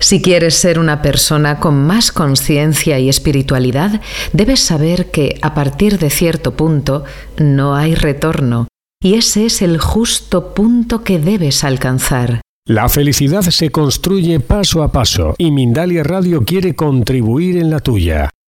Si quieres ser una persona con más conciencia y espiritualidad, debes saber que a partir de cierto punto no hay retorno, y ese es el justo punto que debes alcanzar. La felicidad se construye paso a paso y Mindalia Radio quiere contribuir en la tuya.